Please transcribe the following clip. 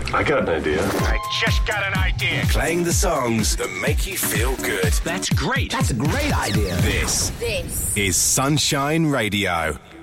I got an idea. I just got an idea. Playing the songs that make you feel good. That's great. That's a great idea. This is Sunshine Radio.